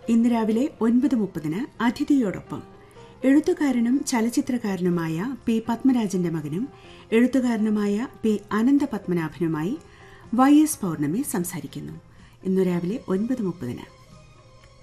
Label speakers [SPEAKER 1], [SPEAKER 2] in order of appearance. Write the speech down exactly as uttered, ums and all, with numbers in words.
[SPEAKER 1] ഇന്ന് രാവിലെ ഒൻപത് മുപ്പതിന് അതിഥിയോടൊപ്പം എഴുത്തുകാരനും ചലച്ചിത്രകാരനുമായ പി പത്മരാജന്റെ മകനും എഴുത്തുകാരനുമായ പി അനന്തപത്മനാഭനുമായി വൈ എസ് പൗർണമി സംസാരിക്കുന്നു. ഇന്നു രാവിലെ ഒൻപത് മുപ്പതിന്.